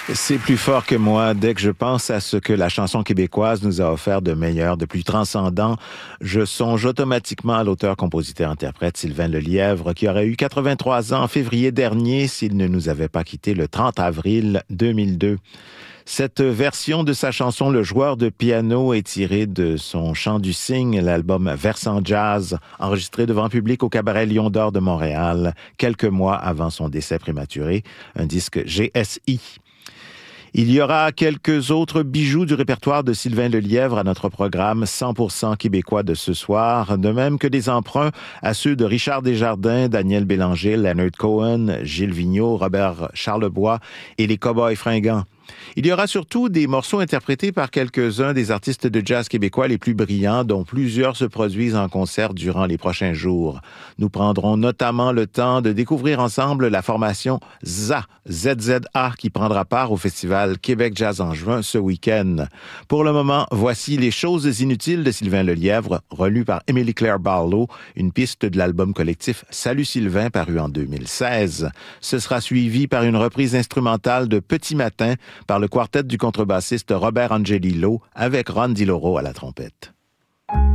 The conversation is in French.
C'est plus fort que moi. Dès que je pense à ce que la chanson québécoise nous a offert de meilleur, de plus transcendant, je songe automatiquement à l'auteur-compositeur-interprète Sylvain Lelièvre, qui aurait eu 83 ans en février dernier s'il ne nous avait pas quittés le 30 avril 2002. Cette version de sa chanson Le joueur de piano est tirée de son Chant du cygne, l'album Versant Jazz, enregistré devant public au Cabaret Lion d'Or de Montréal, quelques mois avant son décès prématuré, un disque GSI. Il y aura quelques autres bijoux du répertoire de Sylvain Lelièvre à notre programme 100% québécois de ce soir, de même que des emprunts à ceux de Richard Desjardins, Daniel Bélanger, Leonard Cohen, Gilles Vigneault, Robert Charlebois et les Cowboys fringants. Il y aura surtout des morceaux interprétés par quelques-uns des artistes de jazz québécois les plus brillants, dont plusieurs se produisent en concert durant les prochains jours. Nous prendrons notamment le temps de découvrir ensemble la formation ZZA, qui prendra part au festival Québec Jazz en juin ce week-end. Pour le moment, voici Les choses inutiles de Sylvain Lelièvre, relu par Émilie-Claire Barlow, une piste de l'album collectif Salut Sylvain, paru en 2016. Ce sera suivi par une reprise instrumentale de Petit Matin, par le quartet du contrebassiste Robert Angelillo avec Ron Di Loro à la trompette.